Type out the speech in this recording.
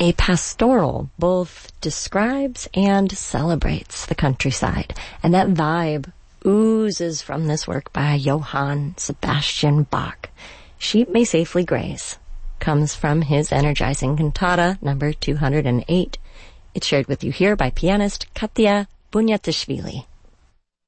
a pastoral, both describes and celebrates the countryside. And that vibe oozes from this work by Johann Sebastian Bach. Sheep May Safely Graze comes from his energizing cantata number 208. It's shared with you here by pianist Katya Bunyatishvili.